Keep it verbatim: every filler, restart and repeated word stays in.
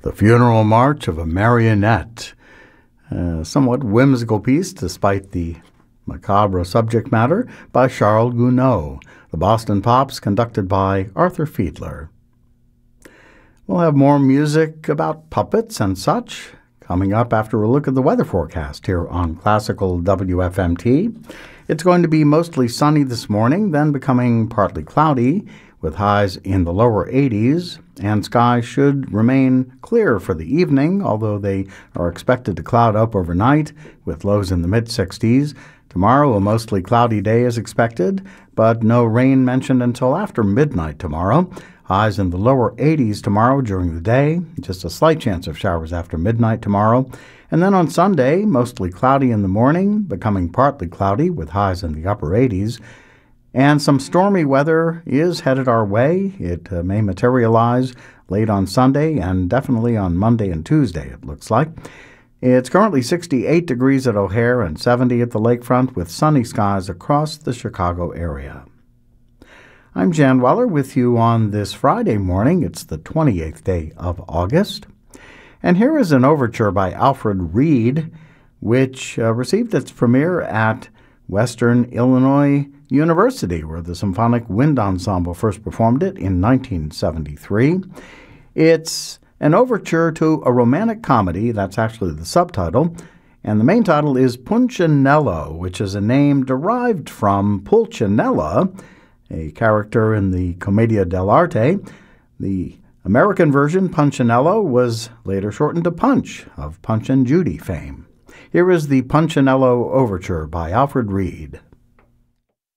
The Funeral March of a Marionette. A somewhat whimsical piece, despite the macabre subject matter, by Charles Gounod. The Boston Pops, conducted by Arthur Fiedler. We'll have more music about puppets and such coming up after a look at the weather forecast here on Classical W F M T. It's going to be mostly sunny this morning, then becoming partly cloudy, with highs in the lower eighties, and skies should remain clear for the evening, although they are expected to cloud up overnight, with lows in the mid-sixties. Tomorrow, a mostly cloudy day is expected, but no rain mentioned until after midnight tomorrow. Highs in the lower eighties tomorrow during the day, just a slight chance of showers after midnight tomorrow. And then on Sunday, mostly cloudy in the morning, becoming partly cloudy with highs in the upper eighties. And some stormy weather is headed our way. It uh, may materialize late on Sunday and definitely on Monday and Tuesday, it looks like. It's currently sixty-eight degrees at O'Hare and seventy at the lakefront, with sunny skies across the Chicago area. I'm Jan Weller with you on this Friday morning. It's the twenty-eighth day of August. And here is an overture by Alfred Reed, which uh, received its premiere at Western Illinois University, where the Symphonic Wind Ensemble first performed it in nineteen seventy-three. It's an overture to a romantic comedy, that's actually the subtitle, and the main title is Punchinello, which is a name derived from Pulcinella, a character in the Commedia dell'arte. The American version, Punchinello, was later shortened to Punch, of Punch and Judy fame. Here is the Punchinello Overture by Alfred Reed.